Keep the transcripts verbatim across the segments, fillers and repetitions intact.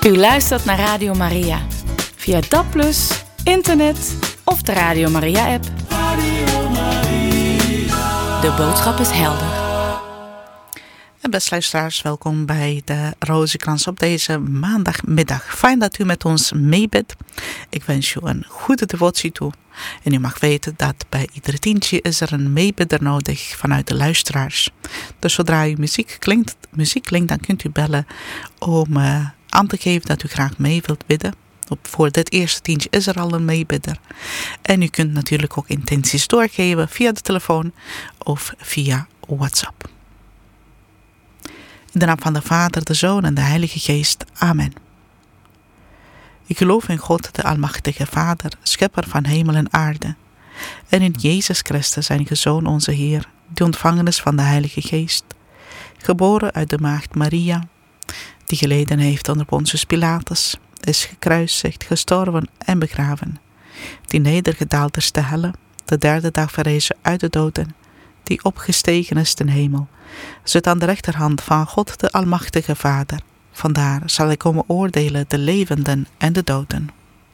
U luistert naar Radio Maria. Via D A B plus, internet of de Radio Maria-app. Radio Maria. De boodschap is helder. En beste luisteraars, welkom bij de Rozenkrans op deze maandagmiddag. Fijn dat u met ons meebidt. Ik wens u een goede devotie toe. En u mag weten dat bij ieder tientje is er een meebidder nodig vanuit de luisteraars. Dus zodra u muziek klinkt, muziek klinkt dan kunt u bellen om uh, aan te geven dat u graag mee wilt bidden. Op, voor dit eerste tientje is er al een meebidder. En u kunt natuurlijk ook intenties doorgeven via de telefoon of via WhatsApp. In de naam van de Vader, de Zoon en de Heilige Geest. Amen. Ik geloof in God, de Almachtige Vader, schepper van hemel en aarde. En in Jezus Christus, zijn Zoon, onze Heer, die ontvangen is van de Heilige Geest. Geboren uit de maagd Maria, die geleden heeft onder Pontius Pilatus, is gekruisigd, gestorven en begraven. Die nedergedaald is te helle, de derde dag verrezen uit de doden, die opgestegen is ten hemel, zit aan de rechterhand van God de Almachtige Vader. Vandaar zal hij komen oordelen de levenden en de doden.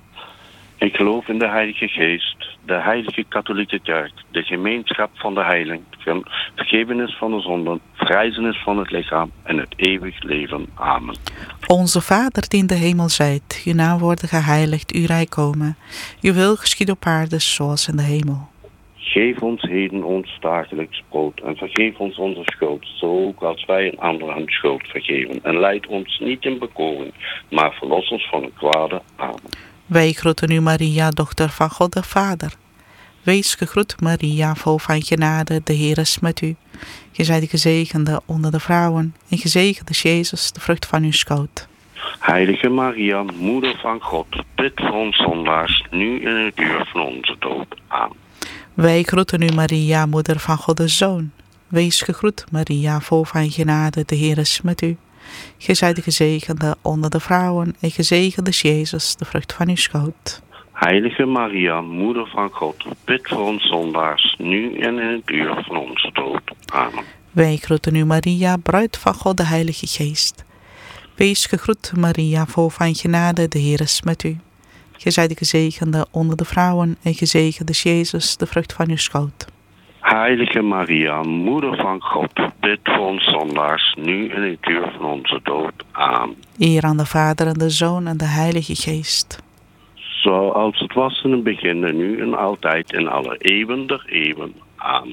Ik geloof in de Heilige Geest, de Heilige Katholieke Kerk, de gemeenschap van de heiligen, vergevenis van de zonden, vrijzenis van het lichaam en het eeuwig leven. Amen. Onze Vader die in de hemel zijt, uw naam worden geheiligd, uw rijk komen. Uw wil geschieden op aarde zoals in de hemel. Geef ons heden ons dagelijks brood en vergeef ons onze schuld, zo ook als wij een ander hun schuld vergeven. En leid ons niet in bekoring, maar verlos ons van het kwade. Amen. Wij groeten u Maria, dochter van God de Vader. Wees gegroet Maria, vol van genade, de Heer is met u. Gij zijt gezegende onder de vrouwen en gezegend is Jezus, de vrucht van uw schoot. Heilige Maria, moeder van God, bid voor ons zondaars, nu in het uur van onze dood. Amen. Wij groeten u Maria, moeder van God de Zoon. Wees gegroet Maria, vol van genade, de Heer is met u. Gij zijt de gezegende onder de vrouwen en gezegend is Jezus, de vrucht van uw schoot. Heilige Maria, moeder van God, bid voor ons zondaars, nu en in het uur van onze dood. Amen. Wij groeten u Maria, bruid van God de Heilige Geest. Wees gegroet Maria, vol van genade, de Heer is met u. Gij zijt de gezegende onder de vrouwen en gezegend is Jezus, de vrucht van uw schoot. Heilige Maria, moeder van God, bid voor ons zondaars, nu in het uur van onze dood. Amen. Eer aan de Vader en de Zoon en de Heilige Geest. Zoals het was in het begin en nu en altijd in alle eeuwen der eeuwen. Amen.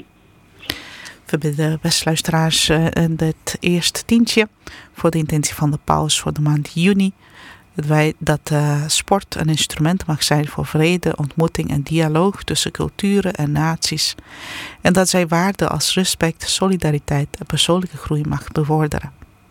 We bidden, beste luisteraars, in dit eerste tientje voor de intentie van de paus voor de maand juni. Dat, wij, dat uh, sport een instrument mag zijn voor vrede, ontmoeting en dialoog tussen culturen en naties. En dat zij waarden als respect, solidariteit en persoonlijke groei mag bevorderen.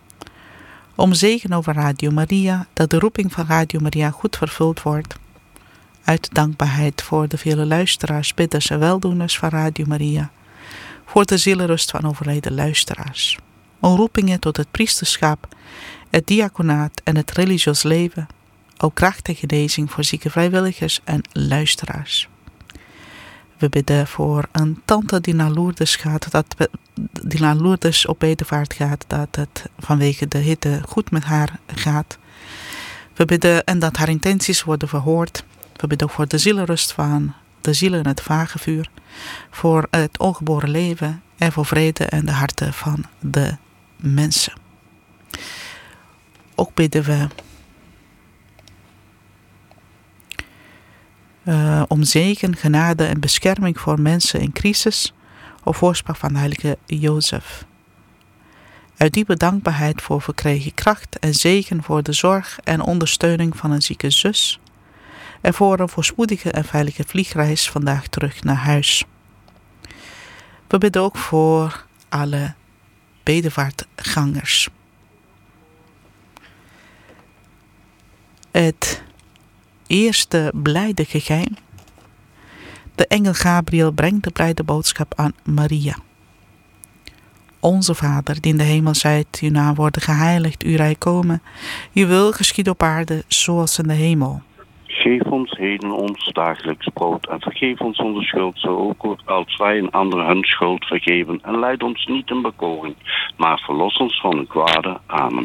Om zegen over Radio Maria, dat de roeping van Radio Maria goed vervuld wordt. Uit dankbaarheid voor de vele luisteraars, bidders en weldoeners van Radio Maria. Voor de zielenrust van overleden luisteraars. Om roepingen tot het priesterschap, het diaconaat en het religieus leven, ook kracht en genezing voor zieke vrijwilligers en luisteraars. We bidden voor een tante die naar Lourdes gaat, dat, die naar Lourdes op bedevaart gaat, dat het vanwege de hitte goed met haar gaat. We bidden en dat haar intenties worden verhoord. We bidden ook voor de zielenrust van de zielen in het vagevuur, voor het ongeboren leven en voor vrede in de harten van de mensen. Ook bidden we uh, om zegen, genade en bescherming voor mensen in crisis, op voorspraak van de heilige Jozef. Uit diepe dankbaarheid voor verkregen kracht en zegen voor de zorg en ondersteuning van een zieke zus. En voor een voorspoedige en veilige vliegreis vandaag terug naar huis. We bidden ook voor alle bedevaartgangers. Het eerste blijde geheim. De engel Gabriel brengt de blijde boodschap aan Maria. Onze Vader, die in de hemel zijt, uw naam worden geheiligd, uw rijk komen. Uw wil geschieden op aarde, zoals in de hemel. Geef ons heden ons dagelijks brood en vergeef ons onze schuld, zo ook als wij een ander hun schuld vergeven. En leid ons niet in bekoring, maar verlos ons van het kwade. Amen.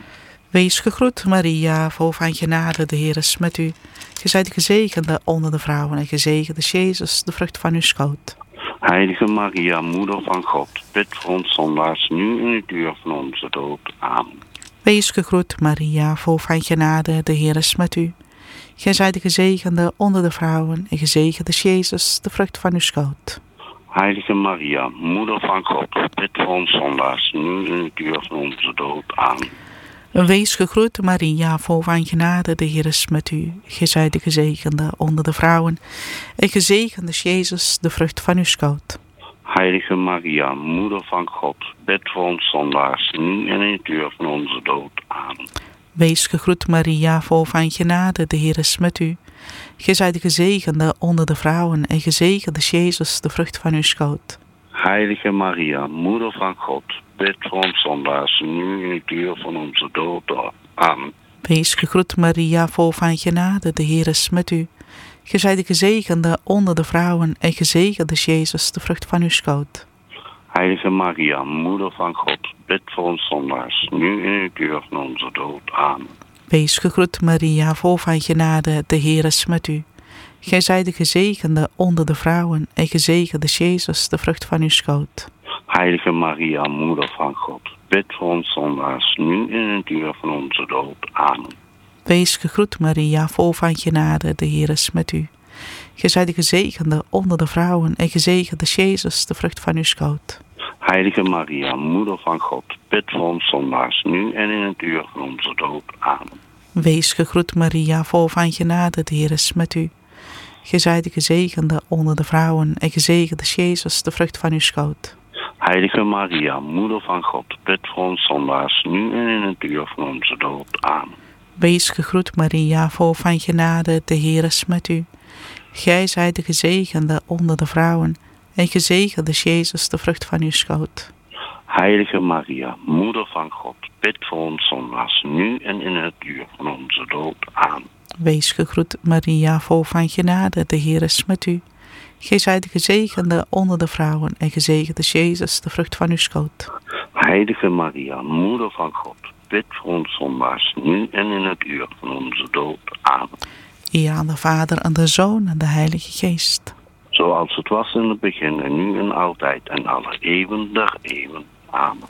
Wees gegroet, Maria, vol van genade, de Heer is met u. Gij zijt gezegende onder de vrouwen en gezegend is Jezus, de vrucht van uw schoot. Heilige Maria, moeder van God, bid voor ons zondaars, nu in het uur van onze dood. Amen. Wees gegroet, Maria, vol van genade, de Heer is met u. Gij zijt gezegende onder de vrouwen en gezegend is Jezus, de vrucht van uw schoot. Heilige Maria, moeder van God, bid voor ons zondaars, nu in het uur van onze dood. Amen. Wees gegroet, Maria, vol van genade, de Heer is met u. Gij zijt de gezegende onder de vrouwen, en gezegend is Jezus, de vrucht van uw schoot. Heilige Maria, moeder van God, bid voor ons zondaars, nu en in het uur van onze dood. Amen. Wees gegroet, Maria, vol van genade, de Heer is met u. Gij zijt de gezegende onder de vrouwen, en gezegend is Jezus, de vrucht van uw schoot. Heilige Maria, moeder van God, bid voor ons zondaars, nu in het uur van onze dood. Amen. Wees gegroet, Maria, vol van genade, de Heer is met u. Gij zijt de gezegende onder de vrouwen, en gezegend is Jezus, de vrucht van uw schoot. Heilige Maria, moeder van God, bid voor ons zondaars, nu in het uur van onze dood. Amen. Wees gegroet, Maria, vol van genade, de Heer is met u. Gij zijt de gezegende onder de vrouwen, en gezegend is Jezus, de vrucht van uw schoot. Heilige Maria, moeder van God, bid voor ons zondaars, nu in het uur van onze dood. Amen. Wees gegroet, Maria, vol van genade, de Heer is met u. Gij zijt de gezegende onder de vrouwen, en gezegend is Jezus, de vrucht van uw schoot. Heilige Maria, moeder van God, bid voor ons zondaars, nu en in het uur van onze dood. Amen. Wees gegroet, Maria, vol van genade, de Heer is met u. Gij zijt de gezegende onder de vrouwen, en gezegend is Jezus, de vrucht van uw schoot. Heilige Maria, moeder van God, bid voor ons zondaars, nu en in het uur van onze dood. Amen. Wees gegroet, Maria, vol van genade, de Heer is met u. Gij zijt de gezegende onder de vrouwen, en gezegend is Jezus, de vrucht van uw schoot. Heilige Maria, moeder van God, bid voor ons zondaars, nu en in het uur van onze dood. Amen. Wees gegroet, Maria, vol van genade, de Heer is met u. Gij zijt de gezegende onder de vrouwen, en gezegend is Jezus, de vrucht van uw schoot. Heilige Maria, moeder van God, bid voor ons zondaars, nu en in het uur van onze dood. Amen. Eer aan de Vader en de Zoon en de Heilige Geest. Zoals het was in het begin en nu en altijd en alle eeuwen der eeuwen. Amen.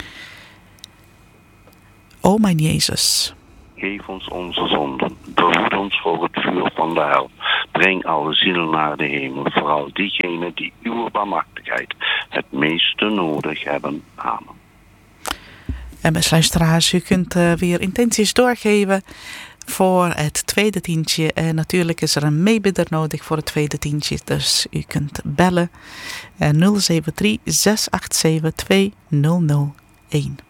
O mijn Jezus, geef ons onze zonden, behoed ons voor het vuur van de hel. Breng alle zielen naar de hemel, vooral diegenen die uw barmhartigheid het meeste nodig hebben. Amen. En beste luisteraars, u kunt uh, weer intenties doorgeven voor het tweede tientje. En natuurlijk is er een meebidder nodig voor het tweede tientje. Dus u kunt bellen uh, nul zeven drie, zes acht zeven, twee nul nul een.